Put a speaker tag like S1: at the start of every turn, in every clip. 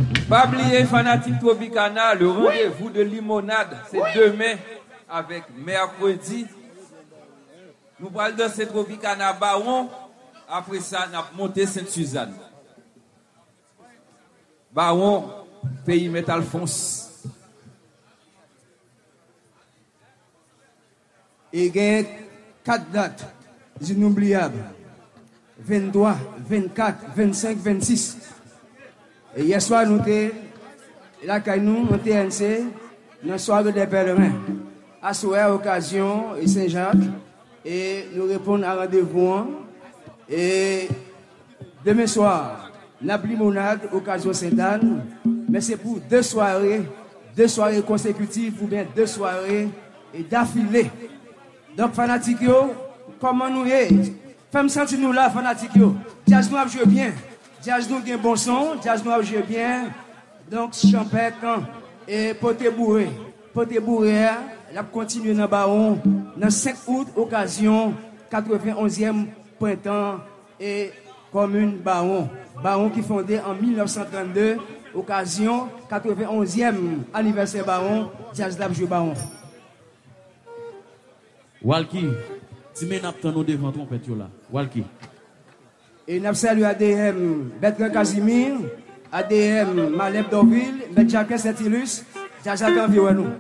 S1: Pas oublier, fanatique Tropicana, le rendez-vous de limonade, c'est demain avec mercredi. Nous parlons de ce Tropicana Baron. Après ça, nous avons monté Sainte-Suzanne. Baron, pays Métal-Fonce.
S2: Et il y a 4 dates inoubliables. 23, 24, 25, 26. Et hier soir, nous étions là, nous, en TNC, dans la soirée des pèlerins. À soir, occasion, et Saint-Jacques. Et nous répondons à rendez-vous. Et demain soir, la limonade, occasion Sainte-Anne. Mais c'est pour 2 soirées consécutives ou bien 2 soirées d'affilée. Donc, fanatiques, comment nous est? Femme sentir nous là, fanatiques. Jazz nous a joué bien. Jazz nous a un bon son. Jazz nous a joué bien. Donc, champêtre et poté bourré. Poté bourré, elle a continué dans le baron. Dans 5 août, occasion, 91e printemps et commune baron. Baron qui fondé en 1932, occasion, 91e anniversaire baron. Jazz l'a joué baron.
S3: Walki, tu mets nous devant trompette là. Walki.
S2: Et nous saluons ADM Bertrand Casimir, ADM Maleb Dorville, M. Jacques Saint-Ilus, Jacques environ nous.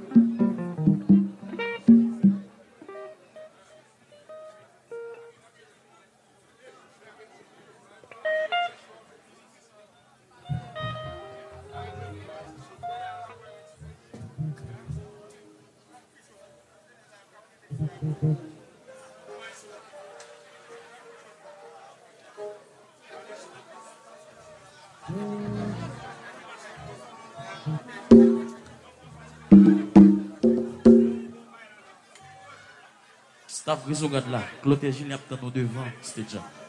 S3: Staff, vous regardez là. Clotilde Gilles, nous devant, c'était déjà.